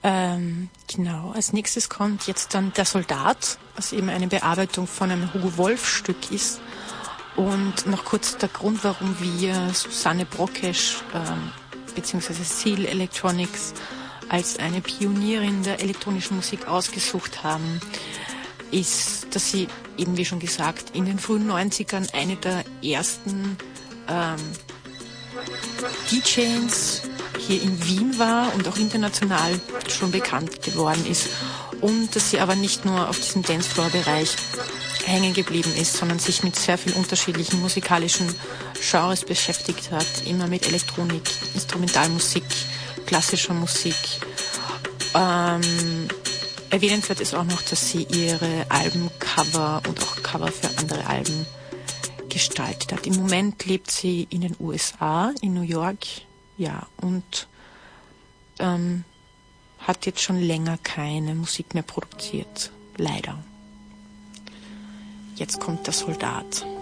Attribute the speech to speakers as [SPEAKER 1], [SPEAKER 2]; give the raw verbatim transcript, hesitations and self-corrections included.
[SPEAKER 1] Ähm, genau, als nächstes kommt jetzt dann Der Soldat, was eben eine Bearbeitung von einem Hugo Wolf-Stück ist. Und noch kurz der Grund, warum wir Susanne Brokesch ähm, bzw. Seal Electronics als eine Pionierin der elektronischen Musik ausgesucht haben, ist, dass sie eben, wie schon gesagt, in den frühen neunzigern eine der ersten ähm, D Js hier in Wien war und auch international schon bekannt geworden ist. Und dass sie aber nicht nur auf diesem Dancefloor-Bereich hängen geblieben ist, sondern sich mit sehr vielen unterschiedlichen musikalischen Genres beschäftigt hat. Immer mit Elektronik, Instrumentalmusik, klassischer Musik. Ähm, erwähnenswert ist auch noch, dass sie ihre Albencover und auch Cover für andere Alben gestaltet hat. Im Moment lebt sie in den U S A, in New York, ja, und ähm, hat jetzt schon länger keine Musik mehr produziert. Leider. Jetzt kommt Der Soldat.